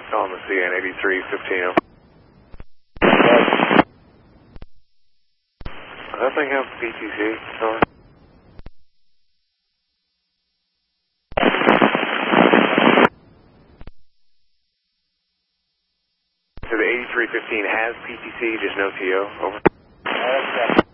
calling the CN 8315. Does that thing have PTC? Over. So the 8315 has PTC, just no TO. Over.